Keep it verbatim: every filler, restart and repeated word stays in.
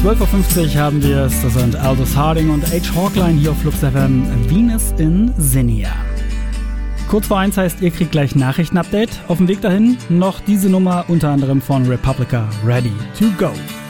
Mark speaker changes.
Speaker 1: zwölf Uhr fünfzig haben wir es. Das sind Aldous Harding und H. Hawkline hier auf Flux F M. Venus in Zinnia. Kurz vor eins heißt, ihr kriegt gleich Nachrichten-Update. Auf dem Weg dahin noch diese Nummer, unter anderem von Republica. Ready to go.